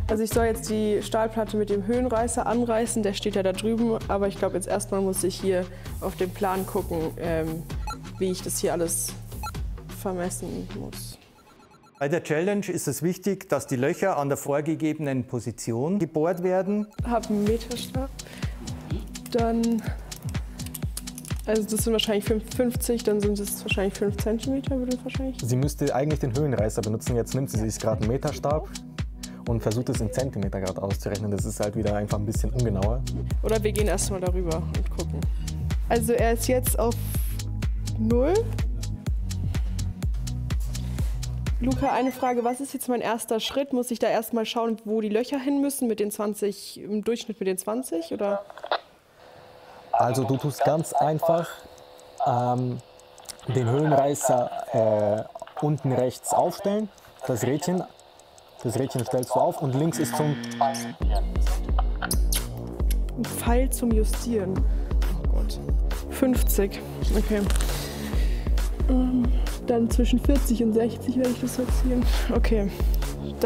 Also ich soll jetzt die Stahlplatte mit dem Höhenreißer anreißen, der steht ja da drüben, aber ich glaube jetzt erstmal muss ich hier auf den Plan gucken, wie ich das hier alles vermessen muss. Bei der Challenge ist es wichtig, dass die Löcher an der vorgegebenen Position gebohrt werden. Ich habe einen Meterstab, dann, also das sind wahrscheinlich 50, dann sind es wahrscheinlich 5 cm, würde ich wahrscheinlich. Sie müsste eigentlich den Höhenreißer benutzen, jetzt nimmt sie sich gerade einen Meterstab und versucht es in Zentimeter Grad auszurechnen. Das ist halt wieder einfach ein bisschen ungenauer. Oder wir gehen erstmal darüber und gucken. Also er ist jetzt auf 0. Luca, eine Frage, was ist jetzt mein erster Schritt? Muss ich da erstmal schauen, wo die Löcher hin müssen mit den 20, im Durchschnitt mit den 20? Oder? Also du tust ganz einfach den Höhenreißer unten rechts aufstellen, das Rädchen stellst du auf und links ist zum... Ein Pfeil zum Justieren. Oh Gott. 50, okay. Dann zwischen 40 und 60 werde ich das sortieren. Okay.